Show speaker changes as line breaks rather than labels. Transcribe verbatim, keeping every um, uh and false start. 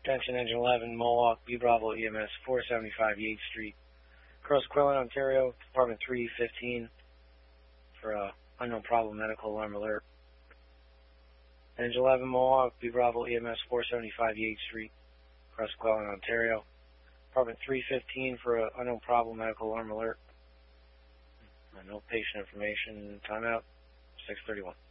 Attention Engine eleven, Mohawk, B Bravo E M S, four seventy-five Yates Street, Cross Quillen, Ontario, Department three fifteen, for a unknown problem medical alarm alert. Engine eleven, Mohawk, B Bravo E M S, four seventy-five Yates Street, Cross Quillen, Ontario, Department three fifteen, for a unknown problem medical alarm alert. No patient information. Timeout, six thirty-one.